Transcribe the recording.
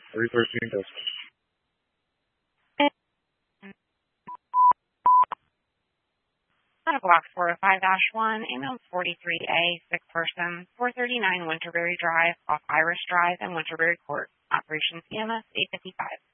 313 Tesla. Out of Block 405-1, ambulance 43A, sick person, 439 Winterberry Drive, off Irish Drive and Winterberry Court. Operations EMS 855.